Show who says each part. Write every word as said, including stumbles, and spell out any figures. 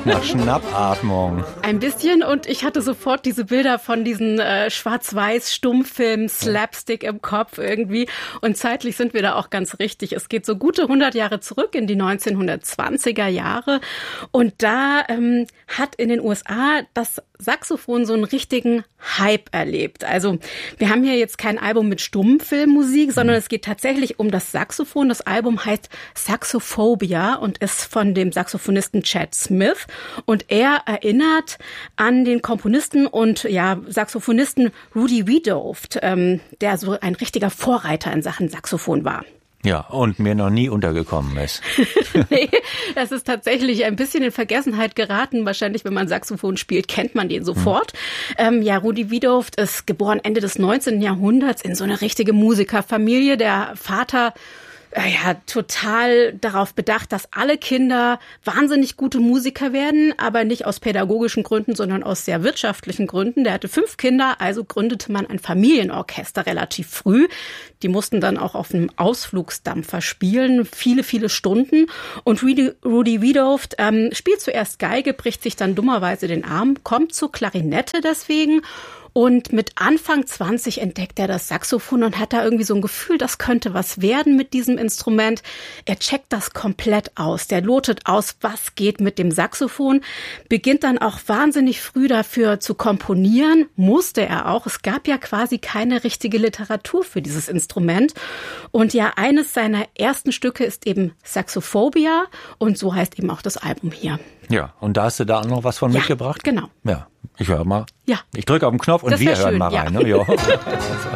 Speaker 1: klingt nach Schnappatmung.
Speaker 2: Ein bisschen, und ich hatte sofort diese Bilder von diesen äh, Schwarz-Weiß-Stummfilmen, Slapstick im Kopf irgendwie. Und zeitlich sind wir da auch ganz richtig. Es geht so gute hundert Jahre zurück in die neunzehnhundertzwanziger Jahre. Und da ähm, hat in den U S A das Saxophon so einen richtigen Hype erlebt. Also wir haben hier jetzt kein Album mit Stummfilmmusik, sondern es geht tatsächlich um das Saxophon. Das Album heißt Saxophobia und ist von dem Saxophonisten Chad Smith. Und er erinnert an den Komponisten und ja Saxophonisten Rudy Wiedoeft, ähm, der so ein richtiger Vorreiter in Sachen Saxophon war.
Speaker 1: Ja, und mir noch nie untergekommen ist.
Speaker 2: Nee, das ist tatsächlich ein bisschen in Vergessenheit geraten. Wahrscheinlich, wenn man Saxophon spielt, kennt man den sofort. Hm. Ähm, ja, Rudy Wiedoeft ist geboren Ende des neunzehnten Jahrhunderts in so eine richtige Musikerfamilie. Der Vater ja, total darauf bedacht, dass alle Kinder wahnsinnig gute Musiker werden, aber nicht aus pädagogischen Gründen, sondern aus sehr wirtschaftlichen Gründen. Der hatte fünf Kinder, also gründete man ein Familienorchester relativ früh. Die mussten dann auch auf einem Ausflugsdampfer spielen, viele, viele Stunden. Und Rudy, Rudy Wiedoeft ähm, spielt zuerst Geige, bricht sich dann dummerweise den Arm, kommt zur Klarinette deswegen. Und mit Anfang zwanzig entdeckt er das Saxophon und hat da irgendwie so ein Gefühl, das könnte was werden mit diesem Instrument. Er checkt das komplett aus. Der lotet aus, was geht mit dem Saxophon. Beginnt dann auch wahnsinnig früh dafür zu komponieren. Musste er auch. Es gab ja quasi keine richtige Literatur für dieses Instrument. Und ja, eines seiner ersten Stücke ist eben Saxophobia. Und so heißt eben auch das Album hier.
Speaker 1: Ja, und da hast du da auch noch was von
Speaker 2: ja,
Speaker 1: mitgebracht?
Speaker 2: Genau.
Speaker 1: Ja, ich höre mal.
Speaker 2: Ja.
Speaker 1: Ich drücke auf den Knopf und
Speaker 2: das
Speaker 1: wir hören
Speaker 2: schön,
Speaker 1: mal rein.
Speaker 2: Ja.
Speaker 1: Ne? Ja.